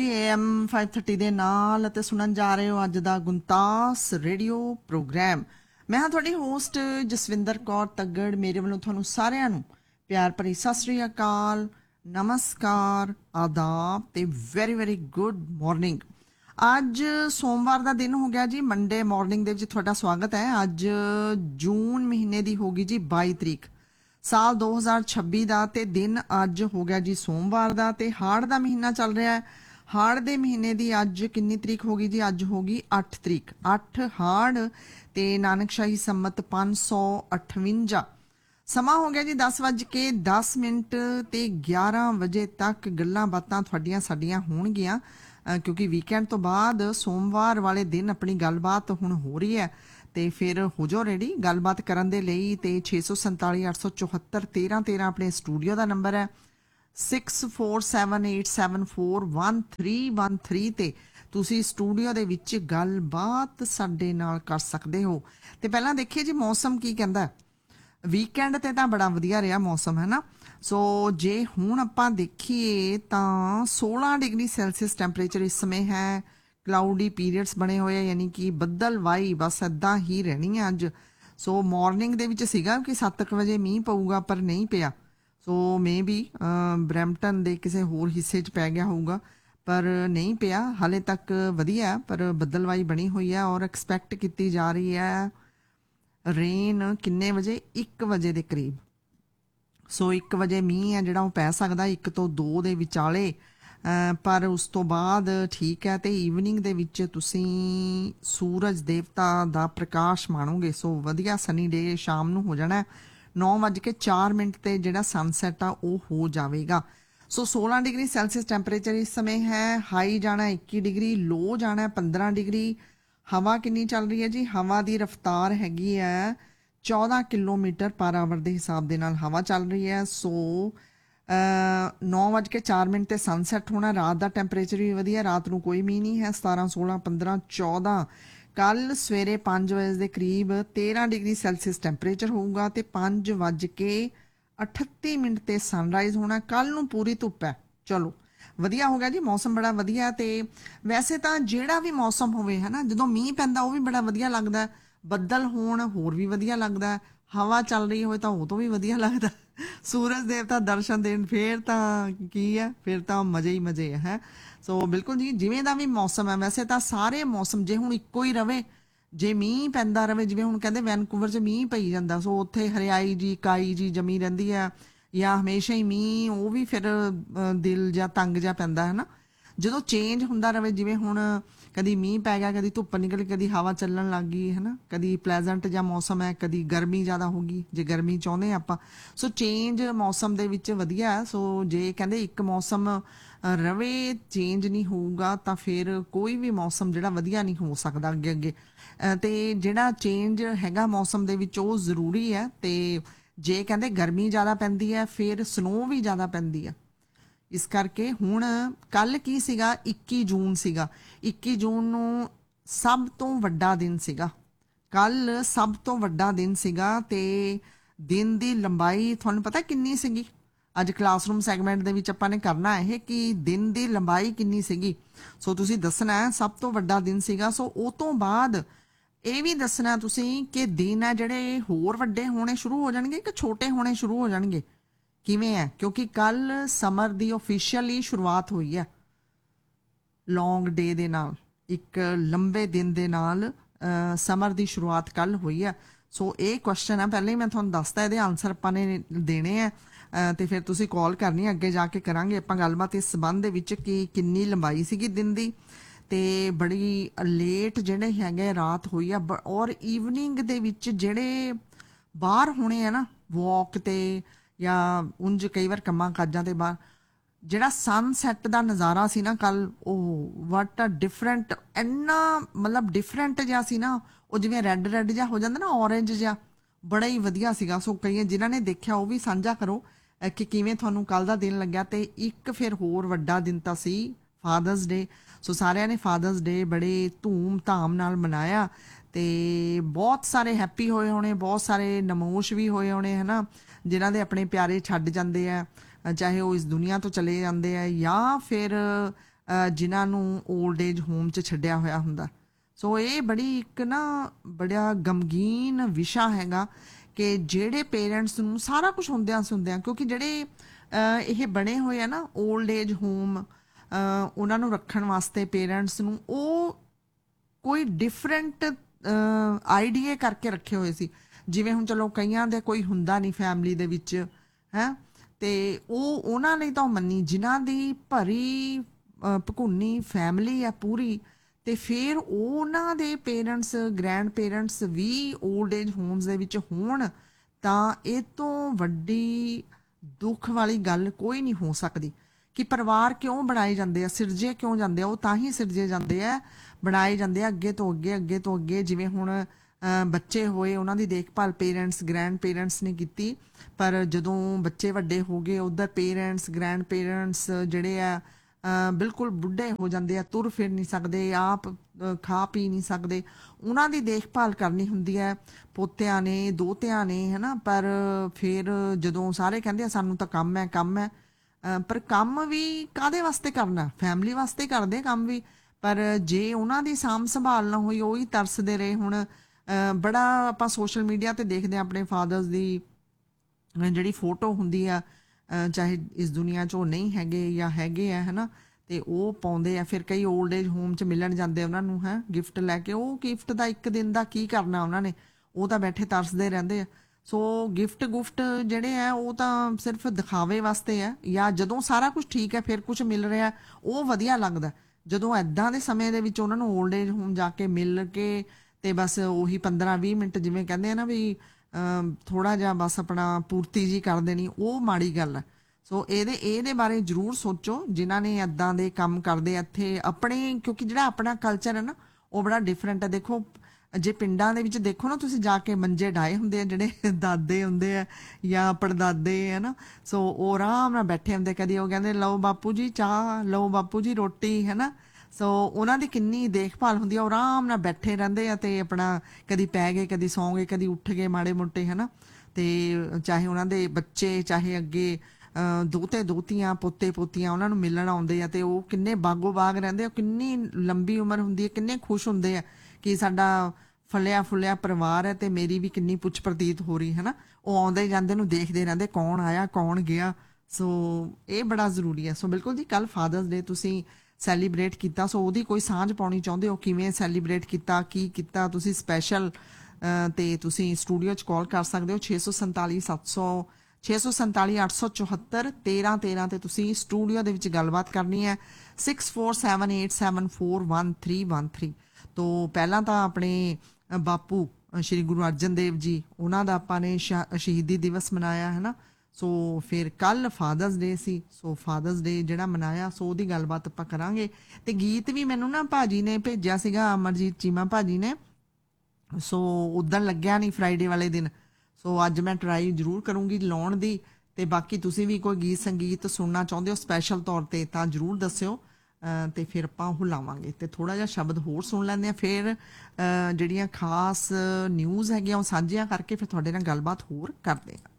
AM 530 ਦੇ ਨਾਲ ਅਤੇ ਸੁਣਨ ਜਾ ਰਹੇ ਹੋ ਅੱਜ ਦਾ ਗੁੰਤਾਸ ਰੇਡੀਓ ਪ੍ਰੋਗਰਾਮ। ਮੈਂ ਹਾਂ ਤੁਹਾਡੀ ਹੋਸਟ ਜਸਵਿੰਦਰ ਕੌਰ ਤੱਗੜ। ਮੇਰੇ ਵੱਲੋਂ ਤੁਹਾਨੂੰ ਸਾਰਿਆਂ ਨੂੰ ਪਿਆਰ ਭਰੀ ਸਤਿ ਸ੍ਰੀ ਅਕਾਲ, ਨਮਸਕਾਰ, ਆਦਾਬ ਤੇ ਵੈਰੀ ਵੈਰੀ ਗੁੱਡ ਮਾਰਨਿੰਗ। ਅੱਜ ਸੋਮਵਾਰ ਦਾ ਦਿਨ ਹੋ ਗਿਆ ਜੀ। ਮੰਡੇ ਮਾਰਨਿੰਗ ਦੇ ਵਿੱਚ ਤੁਹਾਡਾ ਸਵਾਗਤ ਹੈ। ਅੱਜ ਜੂਨ ਮਹੀਨੇ ਦੀ ਹੋਗੀ ਜੀ 22 ਤਰੀਕ ਸਾਲ 2026 ਦਾ ਤੇ ਦਿਨ ਅੱਜ ਹੋ ਗਿਆ ਜੀ ਸੋਮਵਾਰ ਦਾ ਤੇ ਹਾੜ ਦਾ ਮਹੀਨਾ ਚੱਲ ਰਿਹਾ ਹੈ। ਹਾੜ ਦੇ ਮਹੀਨੇ ਦੀ ਅੱਜ ਕਿੰਨੀ ਤਰੀਕ ਹੋ ਗਈ ਜੀ? ਅੱਜ ਹੋ ਗਈ 8 ਤਰੀਕ, 8 ਹਾੜ ਤੇ ਨਾਨਕਸ਼ਾਹੀ ਸੰਮਤ 558। ਸਮਾਂ ਹੋ ਗਿਆ ਜੀ 10:10 ਤੇ 11 ਵਜੇ ਤੱਕ ਗੱਲਾਂ ਬਾਤਾਂ ਤੁਹਾਡੀਆਂ ਸਾਡੀਆਂ ਹੋਣਗੀਆਂ ਕਿਉਂਕਿ ਵੀਕਐਂਡ ਤੋਂ ਬਾਅਦ ਸੋਮਵਾਰ ਵਾਲੇ ਦਿਨ ਆਪਣੀ ਗੱਲਬਾਤ ਹੁਣ ਹੋ ਰਹੀ ਹੈ ਤੇ ਫਿਰ ਹੋ ਜਾਓ ਰੈਡੀ ਗੱਲਬਾਤ ਕਰਨ ਦੇ ਲਈ। ਤੇ 647 874 1313 ਆਪਣੇ ਸਟੂਡੀਓ ਦਾ ਨੰਬਰ ਹੈ। 6478741313 ਤੇ ਤੁਸੀਂ ਸਟੂਡੀਓ ਦੇ ਵਿੱਚ ਗੱਲਬਾਤ ਸਾਡੇ ਨਾਲ ਕਰ ਸਕਦੇ ਹੋ। ਤੇ ਪਹਿਲਾਂ ਦੇਖੀਏ ਜੀ ਮੌਸਮ ਕੀ ਕਹਿੰਦਾ। ਵੀਕਐਂਡ ਤੇ ਤਾਂ ਬੜਾ ਵਧੀਆ ਰਿਹਾ ਮੌਸਮ, ਹੈ ਨਾ। ਸੋ ਜੇ ਹੁਣ ਆਪਾਂ ਦੇਖੀਏ ਤਾਂ 16 ਡਿਗਰੀ ਸੈਲਸੀਅਸ ਟੈਂਪਰੇਚਰ ਇਸ ਸਮੇਂ ਹੈ। ਕਲਾਊਡੀ ਪੀਰੀਅਡਸ ਬਣੇ ਹੋਏ ਆ, ਯਾਨੀ ਕਿ ਬੱਦਲਵਾਈ ਬਸ ਏਦਾਂ ਹੀ ਰਹਿਣੀ ਹੈ ਅੱਜ। ਸੋ ਮਾਰਨਿੰਗ ਦੇ ਵਿੱਚ ਸੀਗਾ ਕਿ 7 ਵਜੇ ਮੀਂਹ ਪਊਗਾ ਪਰ ਨਹੀਂ ਪਿਆ। ਸੋ ਮੇ ਵੀ ਬਰੈਂਪਟਨ ਦੇ ਕਿਸੇ ਹੋਰ ਹਿੱਸੇ 'ਚ ਪੈ ਗਿਆ ਹੋਊਗਾ ਪਰ ਨਹੀਂ ਪਿਆ ਹਾਲੇ ਤੱਕ। ਵਧੀਆ ਪਰ ਬੱਦਲਵਾਈ ਬਣੀ ਹੋਈ ਹੈ ਔਰ ਐਕਸਪੈਕਟ ਕੀਤੀ ਜਾ ਰਹੀ ਹੈ ਰੇਨ ਕਿੰਨੇ ਵਜੇ? 1 ਵਜੇ ਦੇ ਕਰੀਬ। ਸੋ 1 ਵਜੇ ਮੀਂਹ ਹੈ ਜਿਹੜਾ ਉਹ ਪੈ ਸਕਦਾ 1 ਤੋਂ 2 ਦੇ ਵਿਚਾਲੇ, ਪਰ ਉਸ ਤੋਂ ਬਾਅਦ ਠੀਕ ਹੈ। ਤੇ ਈਵਨਿੰਗ ਦੇ ਵਿੱਚ ਤੁਸੀਂ ਸੂਰਜ ਦੇਵਤਾ ਦਾ ਪ੍ਰਕਾਸ਼ ਮਾਣੋਗੇ। ਸੋ ਵਧੀਆ ਸਨੀ ਡੇ ਸ਼ਾਮ ਨੂੰ ਹੋ ਜਾਣਾ 9:04 ਤੇ ਜਿਹੜਾ ਸਨਸੈਟ ਆ ਉਹ ਹੋ ਜਾਵੇਗਾ। ਸੋ 16 ਡਿਗਰੀ ਸੈਲਸੀਅਸ ਟੈਂਪਰੇਚਰ ਇਸ ਸਮੇਂ ਹੈ। ਹਾਈ ਜਾਣਾ 21 ਡਿਗਰੀ, ਲੋ ਜਾਣਾ 15 ਡਿਗਰੀ। ਹਵਾ ਕਿੰਨੀ ਚੱਲ ਰਹੀ ਹੈ ਜੀ? ਹਵਾ ਦੀ ਰਫ਼ਤਾਰ ਹੈਗੀ ਹੈ 14 ਕਿਲੋਮੀਟਰ ਪਰ ਆਵਰ ਦੇ ਹਿਸਾਬ ਦੇ ਨਾਲ ਹਵਾ ਚੱਲ ਰਹੀ ਹੈ। ਸੋ 9:04 ਤੇ ਸਨਸੈਟ ਹੋਣਾ। ਰਾਤ ਦਾ ਟੈਂਪਰੇਚਰ ਵੀ ਵਧੀਆ, ਰਾਤ ਨੂੰ ਕੋਈ ਮੀਂਹ ਨਹੀਂ ਹੈ। 17, 16, 15, 14। ਕੱਲ ਸਵੇਰੇ 5 ਵਜੇ ਦੇ ਕਰੀਬ 13 ਡਿਗਰੀ ਸੈਲਸੀਅਸ ਟੈਂਪਰੇਚਰ ਹੋਊਗਾ ਤੇ 5:38 ਤੇ ਸਨਰਾਈਜ਼ ਹੋਣਾ। ਕੱਲ ਨੂੰ ਪੂਰੀ ਧੁੱਪ ਹੈ। ਚਲੋ ਵਧੀਆ ਹੋ ਗਿਆ ਜੀ, ਮੌਸਮ ਬੜਾ ਵਧੀਆ। ਤੇ ਵੈਸੇ ਤਾਂ ਜਿਹੜਾ ਵੀ ਮੌਸਮ ਹੋਵੇ ਹੈ ਨਾ, ਜਦੋਂ ਮੀਂਹ ਪੈਂਦਾ ਉਹ ਵੀ ਬੜਾ ਵਧੀਆ ਲੱਗਦਾ, ਬੱਦਲ ਹੋਣ ਹੋਰ ਵੀ ਵਧੀਆ ਲੱਗਦਾ, ਹਵਾ ਚੱਲ ਰਹੀ ਹੋਵੇ ਤਾਂ ਉਹ ਤੋਂ ਵੀ ਵਧੀਆ ਲੱਗਦਾ, ਸੂਰਜ ਦੇਵਤਾ ਦਰਸ਼ਨ ਦੇਣ ਫੇਰ ਤਾਂ ਕੀ ਹੈ, ਫਿਰ ਤਾਂ ਮਜ਼ੇ ਹੀ ਮਜ਼ੇ ਹੈ। ਸੋ ਬਿਲਕੁਲ ਜੀ ਜਿਵੇਂ ਦਾ ਵੀ ਮੌਸਮ ਹੈ। ਵੈਸੇ ਤਾਂ ਸਾਰੇ ਮੌਸਮ ਜੇ ਹੁਣ ਇੱਕੋ ਹੀ ਰਵੇ, ਜੇ ਮੀਂਹ ਪੈਂਦਾ ਰਵੇ, ਜਿਵੇਂ ਹੁਣ ਕਹਿੰਦੇ ਵੈਨਕੂਵਰ 'ਚ ਮੀਂਹ ਪਈ ਜਾਂਦਾ, ਸੋ ਉੱਥੇ ਹਰਿਆਈ ਜੀ ਕਾਈ ਜੀ ਜਮੀ ਰਹਿੰਦੀ ਹੈ, ਜਾਂ ਹਮੇਸ਼ਾ ਹੀ ਮੀਂਹ, ਉਹ ਵੀ ਫਿਰ ਦਿਲ ਜਾਂ ਤੰਗ ਜਾਂ ਪੈਂਦਾ ਹੈ ਨਾ। ਜਦੋਂ ਚੇਂਜ ਹੁੰਦਾ ਰਵੇ, ਜਿਵੇਂ ਹੁਣ ਕਦੀ ਮੀਂਹ ਪੈ ਗਿਆ, ਕਦੀ ਧੁੱਪ ਨਿਕਲ, ਕਦੀ ਹਵਾ ਚੱਲਣ ਲੱਗ ਗਈ ਹੈ ਨਾ, ਕਦੀ ਪਲੈਜ਼ੈਂਟ ਜਾਂ ਮੌਸਮ ਹੈ, ਕਦੀ ਗਰਮੀ ਜ਼ਿਆਦਾ ਹੋ ਗਈ ਜੇ ਗਰਮੀ ਚਾਹੁੰਦੇ ਆਪਾਂ। ਸੋ ਚੇਂਜ ਮੌਸਮ ਦੇ ਵਿੱਚ ਵਧੀਆ। ਸੋ ਜੇ ਕਹਿੰਦੇ ਇੱਕ ਮੌਸਮ ਰਵੇ, ਚੇਂਜ ਨਹੀਂ ਹੋਊਗਾ ਤਾਂ ਫਿਰ ਕੋਈ ਵੀ ਮੌਸਮ ਜਿਹੜਾ ਵਧੀਆ ਨਹੀਂ ਹੋ ਸਕਦਾ ਅੱਗੇ ਅੱਗੇ। ਤੇ ਜਿਹੜਾ ਚੇਂਜ ਹੈਗਾ ਮੌਸਮ ਦੇ ਵਿੱਚ ਉਹ ਜ਼ਰੂਰੀ ਹੈ। ਤੇ ਜੇ ਕਹਿੰਦੇ ਗਰਮੀ ਜ਼ਿਆਦਾ ਪੈਂਦੀ ਹੈ ਫਿਰ ਸਨੋ ਵੀ ਜ਼ਿਆਦਾ ਪੈਂਦੀ ਹੈ। ਇਸ ਕਰਕੇ ਹੁਣ ਕੱਲ ਕੀ ਸੀਗਾ? 21 ਜੂਨ ਸੀਗਾ। 21 ਜੂਨ ਨੂੰ ਸਭ ਤੋਂ ਵੱਡਾ ਦਿਨ ਸੀਗਾ। ਕੱਲ ਸਭ ਤੋਂ ਵੱਡਾ ਦਿਨ ਸੀਗਾ ਤੇ ਦਿਨ ਦੀ ਲੰਬਾਈ ਤੁਹਾਨੂੰ ਪਤਾ ਕਿੰਨੀ ਸੀਗੀ? ਅੱਜ ਕਲਾਸਰੂਮ ਸੈਗਮੈਂਟ ਦੇ ਵਿੱਚ ਆਪਾਂ ਨੇ ਕਰਨਾ ਇਹ ਕਿ ਦਿਨ ਦੀ ਲੰਬਾਈ ਕਿੰਨੀ ਸੀਗੀ। ਸੋ ਤੁਸੀਂ ਦੱਸਣਾ ਹੈ ਸਭ ਤੋਂ ਵੱਡਾ ਦਿਨ ਸੀਗਾ। ਸੋ ਉਹ ਤੋਂ ਬਾਅਦ ਇਹ ਵੀ ਦੱਸਣਾ ਤੁਸੀਂ ਕਿ ਦਿਨ ਹੈ ਜਿਹੜੇ ਹੋਰ ਵੱਡੇ ਹੋਣੇ ਸ਼ੁਰੂ ਹੋ ਜਾਣਗੇ ਕਿ ਛੋਟੇ ਹੋਣੇ ਸ਼ੁਰੂ ਹੋ ਜਾਣਗੇ, ਕਿਵੇਂ ਹੈ? ਕਿਉਂਕਿ ਕੱਲ ਸਮਰ ਦੀ ਆਫੀਸ਼ੀਅਲੀ ਸ਼ੁਰੂਆਤ ਹੋਈ ਹੈ ਲੌਂਗ ਡੇ ਦੇ ਨਾਲ, ਇੱਕ ਲੰਬੇ ਦਿਨ ਦੇ ਨਾਲ ਸਮਰ ਦੀ ਸ਼ੁਰੂਆਤ ਕੱਲ ਹੋਈ ਹੈ। ਸੋ ਇਹ ਕੁਐਸਚਨ ਹੈ, ਪਹਿਲਾਂ ਹੀ ਮੈਂ ਤੁਹਾਨੂੰ ਦੱਸਤਾ, ਇਹਦੇ ਆਨਸਰ ਆਪਾਂ ਨੇ ਦੇਣੇ ਆ ਤੇ ਫਿਰ ਤੁਸੀਂ ਕਾਲ ਕਰਨੀ, ਅੱਗੇ ਜਾ ਕੇ ਕਰਾਂਗੇ ਆਪਾਂ ਗੱਲਬਾਤ ਇਸ ਸੰਬੰਧ ਦੇ ਵਿੱਚ ਕਿ ਕਿੰਨੀ ਲੰਬਾਈ ਸੀਗੀ ਦਿਨ ਦੀ। ਤੇ ਬੜੀ ਲੇਟ ਜਿਹੜੇ ਹੈਗੇ ਰਾਤ ਹੋਈ ਆ ਔਰ ਈਵਨਿੰਗ ਦੇ ਵਿੱਚ ਜਿਹੜੇ ਬਾਹਰ ਹੋਣੇ ਆ ਨਾ ਵਾਕ ਤੇ ਜਾਂ ਉਂਝ ਕਈ ਵਾਰ ਕੰਮਾਂ ਕਾਜਾਂ ਤੇ ਬਾਹਰ, ਜਿਹੜਾ ਸਨਸੈਟ ਦਾ ਨਜ਼ਾਰਾ ਸੀ ਨਾ ਕੱਲ, ਉਹ ਵਾਟ ਅ ਡਿਫਰੈਂਟ, ਇੰਨਾ ਮਤਲਬ ਡਿਫਰੈਂਟ ਜਿਹਾ ਸੀ ਨਾ, ਉਹ ਜਿਵੇਂ ਰੈੱਡ ਜਿਹਾ ਹੋ ਜਾਂਦਾ ਨਾ, ਔਰੇਂਜ ਜਿਹਾ, ਬੜਾ ਹੀ ਵਧੀਆ ਸੀਗਾ। ਸੋ ਕਈ ਜਿਨ੍ਹਾਂ ਨੇ ਦੇਖਿਆ ਉਹ ਵੀ ਸਾਂਝਾ ਕਰੋ ਕਿ ਕਿਵੇਂ ਤੁਹਾਨੂੰ ਕੱਲ ਦਾ ਦਿਨ ਲੱਗਿਆ। ਤੇ ਇੱਕ ਫਿਰ ਹੋਰ ਵੱਡਾ ਦਿਨ ਤਾਂ ਸੀ ਫਾਦਰਸ ਡੇ। ਸੋ ਸਾਰਿਆਂ ਨੇ ਫਾਦਰਸ ਡੇ ਬੜੇ ਧੂਮ ਧਾਮ ਨਾਲ ਮਨਾਇਆ ਤੇ ਬਹੁਤ ਸਾਰੇ ਹੈਪੀ ਹੋਏ ਹੋਣੇ, ਬਹੁਤ ਸਾਰੇ ਨਮੋਸ਼ ਵੀ ਹੋਏ ਹੋਣੇ, ਹੈ ਨਾ, ਜਿਨ੍ਹਾਂ ਦੇ ਆਪਣੇ ਪਿਆਰੇ ਛੱਡ ਜਾਂਦੇ ਆ, ਚਾਹੇ ਉਹ ਇਸ ਦੁਨੀਆ ਤੋਂ ਚਲੇ ਜਾਂਦੇ ਆ ਜਾਂ ਫਿਰ ਜਿਨ੍ਹਾਂ ਨੂੰ 올ਡ ਏਜ ਹੋਮ 'ਚ ਛੱਡਿਆ ਹੋਇਆ ਹੁੰਦਾ। ਸੋ ਇਹ ਬੜੀ ਇੱਕ ਨਾ ਬੜਾ ਗਮਗੀਨ ਵਿਸ਼ਾ ਹੈਗਾ ਕਿ ਜਿਹੜੇ ਪੇਰੈਂਟਸ ਨੂੰ ਸਾਰਾ ਕੁਝ ਹੁੰਦਿਆਂ ਸੁਣਦਿਆਂ, ਕਿਉਂਕਿ ਜਿਹੜੇ ਇਹ ਬਣੇ ਹੋਏ ਆ ਨਾ 올ਡ ਏਜ ਹੋਮ, ਉਹਨਾਂ ਨੂੰ ਰੱਖਣ ਵਾਸਤੇ ਪੇਰੈਂਟਸ ਨੂੰ ਉਹ ਕੋਈ ਡਿਫਰੈਂਟ ਆਈਡੀਏ ਕਰਕੇ ਰੱਖੇ ਹੋਏ ਸੀ। ਜਿਵੇਂ ਹੁਣ ਚਲੋ ਕਈਆਂ ਦੇ ਕੋਈ ਹੁੰਦਾ ਨਹੀਂ ਫੈਮਿਲੀ ਦੇ ਵਿੱਚ ਹੈ, ਤੇ ਉਹਨਾਂ ਲਈ ਤਾਂ ਉਹ ਮੰਨੀ ਜਿਨ੍ਹਾਂ ਦੀ ਭਰੀ ਭਕੁੰਨੀ ਫੈਮਿਲੀ ਹੈ ਪੂਰੀ, ਤੇ ਫਿਰ ਉਹਨਾਂ ਦੇ ਪੇਰੈਂਟਸ ਗ੍ਰੈਂਡ ਪੇਰੈਂਟਸ ਵੀ 올ਡ ਏਜ ਹੋਮਸ ਦੇ ਵਿੱਚ ਹੋਣ, ਤਾਂ ਇਹ ਤੋਂ ਵੱਡੀ ਦੁੱਖ ਵਾਲੀ ਗੱਲ ਕੋਈ ਨਹੀਂ ਹੋ ਸਕਦੀ। ਕਿ ਪਰਿਵਾਰ ਕਿਉਂ ਬਣਾਏ ਜਾਂਦੇ ਆ, ਸਿਰਜੇ ਕਿਉਂ ਜਾਂਦੇ ਆ, ਉਹ ਤਾਂ ਹੀ ਸਿਰਜੇ ਜਾਂਦੇ ਆ, ਬਣਾਏ ਜਾਂਦੇ ਆ ਅੱਗੇ ਤੋਂ ਅੱਗੇ ਅੱਗੇ ਤੋਂ ਅੱਗੇ। ਜਿਵੇਂ ਹੁਣ ਬੱਚੇ ਹੋਏ, ਉਹਨਾਂ ਦੀ ਦੇਖਭਾਲ ਪੇਰੈਂਟਸ ਗ੍ਰੈਂਡ ਪੇਰੈਂਟਸ ਨੇ ਕੀਤੀ, ਪਰ ਜਦੋਂ ਬੱਚੇ ਵੱਡੇ ਹੋ ਗਏ ਉੱਧਰ ਪੇਰੈਂਟਸ ਗ੍ਰੈਂਡ ਪੇਰੈਂਟਸ ਜਿਹੜੇ ਆ ਬਿਲਕੁਲ ਬੁੱਢੇ ਹੋ ਜਾਂਦੇ ਆ, ਤੁਰ ਫਿਰ ਨਹੀਂ ਸਕਦੇ, ਆਪ ਖਾ ਪੀ ਨਹੀਂ ਸਕਦੇ, ਉਹਨਾਂ ਦੀ ਦੇਖਭਾਲ ਕਰਨੀ ਹੁੰਦੀ ਹੈ ਪੋਤਿਆਂ ਨੇ ਦੋਤਿਆਂ ਨੇ, ਹੈ ਨਾ। ਪਰ ਫਿਰ ਜਦੋਂ ਸਾਰੇ ਕਹਿੰਦੇ ਆ ਸਾਨੂੰ ਤਾਂ ਕੰਮ ਹੈ ਕੰਮ ਹੈ, ਪਰ ਕੰਮ ਵੀ ਕਾਹਦੇ ਵਾਸਤੇ ਕਰਨਾ, ਫੈਮਿਲੀ ਵਾਸਤੇ ਕਰਦੇ ਕੰਮ ਵੀ, ਪਰ ਜੇ ਉਹਨਾਂ ਦੀ ਸਾਂਭ ਸੰਭਾਲ ਨਾ ਹੋਈ, ਉਹੀ ਤਰਸਦੇ ਰਹੇ। ਹੁਣ ਬੜਾ ਆਪਾਂ ਸੋਸ਼ਲ ਮੀਡੀਆ ਤੇ ਦੇਖਦੇ ਹਾਂ ਆਪਣੇ ਫਾਦਰਸ ਦੀ ਜਿਹੜੀ ਫੋਟੋ ਹੁੰਦੀ ਆ, ਚਾਹੇ ਇਸ ਦੁਨੀਆ 'ਚ ਉਹ ਨਹੀਂ ਹੈਗੇ ਜਾਂ ਹੈਗੇ ਆ, ਹੈ ਨਾ, ਤੇ ਉਹ ਪਾਉਂਦੇ ਆ। ਫਿਰ ਕਈ 올ਡ ਏਜ ਹੋਮ 'ਚ ਮਿਲਣ ਜਾਂਦੇ ਉਹਨਾਂ ਨੂੰ ਹੈ ਗਿਫਟ ਲੈ ਕੇ, ਉਹ ਗਿਫਟ ਦਾ ਇੱਕ ਦਿਨ ਦਾ ਕੀ ਕਰਨਾ ਉਹਨਾਂ ਨੇ, ਉਹ ਤਾਂ ਬੈਠੇ ਤਰਸਦੇ ਰਹਿੰਦੇ ਆ। ਸੋ ਗਿਫਟ ਗੁਫਟ ਜਿਹੜੇ ਆ ਉਹ ਤਾਂ ਸਿਰਫ ਦਿਖਾਵੇ ਵਾਸਤੇ ਆ, ਜਾਂ ਜਦੋਂ ਸਾਰਾ ਕੁਝ ਠੀਕ ਹੈ ਫਿਰ ਕੁਝ ਮਿਲ ਰਿਹਾ ਉਹ ਵਧੀਆ ਲੱਗਦਾ। ਜਦੋਂ ਐਦਾਂ ਦੇ ਸਮੇਂ ਦੇ ਵਿੱਚ ਉਹਨਾਂ ਨੂੰ 올ਡ ਏਜ ਹੋਮ ਜਾ ਕੇ ਮਿਲ ਕੇ ਤੇ ਬਸ ਉਹੀ 15-20 ਮਿੰਟ ਜਿਵੇਂ ਕਹਿੰਦੇ ਆ ਨਾ ਵੀ ਥੋੜਾ ਜਿਹਾ ਬਸ ਆਪਣਾ ਪੂਰਤੀ ਜੀ ਕਰ ਦੇਣੀ, ਉਹ ਮਾੜੀ ਗੱਲ ਹੈ। ਸੋ ਇਹਦੇ ਬਾਰੇ ਜ਼ਰੂਰ ਸੋਚੋ ਜਿਨ੍ਹਾਂ ਨੇ ਐਦਾਂ ਦੇ ਕੰਮ ਕਰਦੇ ਇੱਥੇ ਆਪਣੇ, ਕਿਉਂਕਿ ਜਿਹੜਾ ਆਪਣਾ ਕਲਚਰ ਹੈ ਨਾ ਉਹ ਬੜਾ ਡਿਫਰੈਂਟ ਹੈ। ਦੇਖੋ ਜੇ ਪਿੰਡਾਂ ਦੇ ਵਿੱਚ ਦੇਖੋ ਨਾ ਤੁਸੀਂ ਜਾ ਕੇ, ਮੰਜੇ ਡਾਏ ਹੁੰਦੇ ਆ ਜਿਹੜੇ ਦਾਦੇ ਹੁੰਦੇ ਆ ਜਾਂ ਪੜਦਾਦੇ ਹੈ ਨਾ, ਸੋ ਉਹ ਆਰਾਮ ਨਾਲ ਬੈਠੇ ਹੁੰਦੇ, ਕਦੀ ਉਹ ਕਹਿੰਦੇ ਲਓ ਬਾਪੂ ਜੀ ਚਾਹ, ਲਓ ਬਾਪੂ ਜੀ ਰੋਟੀ, ਹੈ ਨਾ। ਸੋ ਉਹਨਾਂ ਦੀ ਕਿੰਨੀ ਦੇਖਭਾਲ ਹੁੰਦੀ ਆ, ਉਹ ਆਰਾਮ ਨਾਲ ਬੈਠੇ ਰਹਿੰਦੇ ਆ ਤੇ ਆਪਣਾ ਕਦੀ ਪੈ ਗਏ, ਕਦੀ ਸੌਂ ਗਏ, ਕਦੀ ਉੱਠ ਗਏ ਮਾੜੇ ਮੋਟੇ, ਹੈ ਨਾ। ਤੇ ਚਾਹੇ ਉਹਨਾਂ ਦੇ ਬੱਚੇ, ਚਾਹੇ ਅੱਗੇ ਦੋਤੇ ਦੋਤੀਆਂ ਪੋਤੇ ਪੋਤੀਆਂ ਉਹਨਾਂ ਨੂੰ ਮਿਲਣ ਆਉਂਦੇ ਆ, ਤੇ ਉਹ ਕਿੰਨੇ ਬਾਗੋ ਬਾਗ ਰਹਿੰਦੇ ਆ, ਕਿੰਨੀ ਲੰਬੀ ਉਮਰ ਹੁੰਦੀ ਹੈ, ਕਿੰਨੇ ਖੁਸ਼ ਹੁੰਦੇ ਆ ਕਿ ਸਾਡਾ ਫਲਿਆ ਫੁੱਲਿਆ ਪਰਿਵਾਰ ਹੈ ਤੇ ਮੇਰੀ ਵੀ ਕਿੰਨੀ ਪੁੱਛ ਪ੍ਰਤੀਤ ਹੋ ਰਹੀ ਹੈ ਨਾ। ਉਹ ਆਉਂਦੇ ਜਾਂਦੇ ਨੂੰ ਦੇਖਦੇ ਰਹਿੰਦੇ ਕੌਣ ਆਇਆ ਕੌਣ ਗਿਆ। ਸੋ ਇਹ ਬੜਾ ਜ਼ਰੂਰੀ ਹੈ। ਸੋ ਬਿਲਕੁਲ ਜੀ, ਕੱਲ ਫਾਦਰਸ ਡੇ ਤੁਸੀਂ ਸੈਲੀਬ੍ਰੇਟ ਕੀਤਾ, ਸੋ ਉਹਦੀ ਕੋਈ ਸਾਂਝ ਪਾਉਣੀ ਚਾਹੁੰਦੇ ਹੋ, ਕਿਵੇਂ ਸੈਲੀਬ੍ਰੇਟ ਕੀਤਾ, ਕੀ ਕੀਤਾ ਤੁਸੀਂ ਸਪੈਸ਼ਲ, ਤੇ ਤੁਸੀਂ ਸਟੂਡੀਓ 'ਚ ਕਾਲ ਕਰ ਸਕਦੇ ਹੋ 647-874 ਤੇ ਤੁਸੀਂ ਸਟੂਡੀਓ ਦੇ ਵਿੱਚ ਗੱਲਬਾਤ ਕਰਨੀ ਹੈ 6478741313। ਤੋਂ ਪਹਿਲਾਂ ਤਾਂ ਆਪਣੇ ਬਾਪੂ ਸ਼੍ਰੀ ਗੁਰੂ ਅਰਜਨ ਦੇਵ ਜੀ, ਉਹਨਾਂ ਦਾ ਆਪਾਂ ਨੇ ਸ਼ਹੀਦੀ ਦਿਵਸ ਮਨਾਇਆ, ਹੈ ਨਾ। ਸੋ ਫਿਰ ਕੱਲ ਫਾਦਰਸ ਡੇ ਸੀ, ਸੋ ਫਾਦਰਸ ਡੇ ਜਿਹੜਾ ਮਨਾਇਆ, ਸੋ ਉਹਦੀ ਗੱਲਬਾਤ ਆਪਾਂ ਕਰਾਂਗੇ। ਤੇ ਗੀਤ ਵੀ ਮੈਨੂੰ ਨਾ ਭਾਜੀ ਨੇ ਭੇਜਿਆ ਸੀਗਾ, ਅਮਰਜੀਤ ਚੀਮਾ ਭਾਜੀ ਨੇ, ਸੋ ਉਦਣ ਲੱਗਿਆ ਨਹੀਂ ਫਰਾਈਡੇ ਵਾਲੇ ਦਿਨ, ਸੋ ਅੱਜ ਮੈਂ ਟਰਾਈ ਜ਼ਰੂਰ ਕਰੂੰਗੀ ਲਾਉਣ ਦੀ। ਤੇ ਬਾਕੀ ਤੁਸੀਂ ਵੀ ਕੋਈ ਗੀਤ ਸੰਗੀਤ ਸੁਣਨਾ ਚਾਹੁੰਦੇ ਹੋ ਸਪੈਸ਼ਲ ਤੌਰ ਤੇ ਤਾਂ ਜ਼ਰੂਰ ਦੱਸਿਓ, ਤੇ ਫਿਰ ਆਪਾਂ ਉਹ ਲਾਵਾਂਗੇ। ਤੇ ਥੋੜਾ ਜਿਹਾ ਸ਼ਬਦ ਹੋਰ ਸੁਣ ਲੈਂਦੇ ਆ, ਫਿਰ ਜਿਹੜੀਆਂ ਖਾਸ ਨਿਊਜ਼ ਹੈਗੀਆਂ ਉਹ ਸਾਂਝੀਆਂ ਕਰਕੇ ਫਿਰ ਤੁਹਾਡੇ ਨਾਲ ਗੱਲਬਾਤ ਹੋਰ ਕਰਦੇ ਆ।